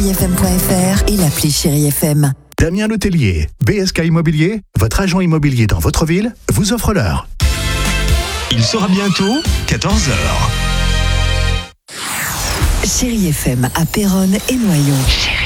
FM.fr et l'appli Chérie FM. Damien Letellier, BSK Immobilier, votre agent immobilier dans votre ville, vous offre l'heure. Il sera bientôt 14h. Chérie FM à Péronne et Noyon.